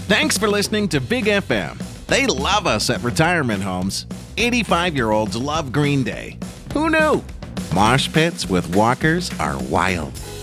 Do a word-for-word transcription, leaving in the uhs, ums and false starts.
Thanks for listening to Big F M. They love us at retirement homes. eighty-five-year-olds love Green Day. Who knew? Mosh pits with walkers are wild.